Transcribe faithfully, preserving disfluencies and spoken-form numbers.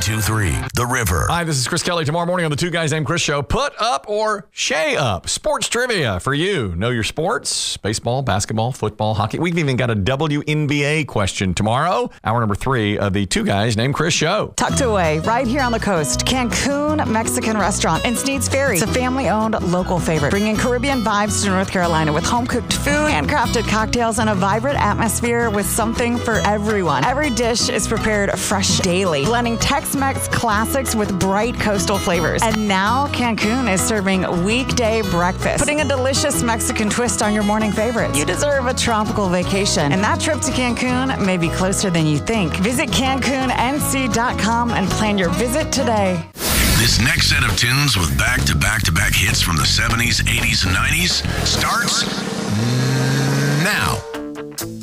two three, The River. Hi, this is Chris Kelly. Tomorrow morning on the Two Guys Named Chris show, put up or shay up. Sports trivia for you. Know your sports, baseball, basketball, football, hockey. We've even got a W N B A question tomorrow. Hour number three of the Two Guys Named Chris show. Tucked away right here on the coast, Cancun Mexican Restaurant in Sneads Ferry. It's a family-owned local favorite, bringing Caribbean vibes to North Carolina with home-cooked food, handcrafted cocktails, and a vibrant atmosphere with something for everyone. Every dish is prepared fresh daily, blending Tex-Mex classics with bright coastal flavors. And now Cancun is serving weekday breakfast, putting a delicious Mexican twist on your morning favorites. You deserve a tropical vacation, and that trip to Cancun may be closer than you think. Visit Cancun N C dot com and plan your visit today. This next set of tunes with back-to-back-to-back hits from the seventies, eighties, and nineties starts now.